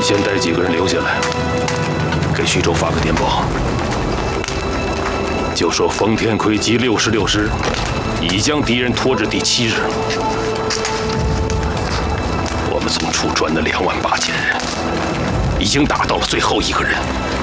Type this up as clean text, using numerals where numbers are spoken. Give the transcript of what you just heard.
先带几个人留下来，给徐州发个电报，就说冯天奎及66师已将敌人拖至第7日。我们从处转的28000人，已经打到了最后一个人。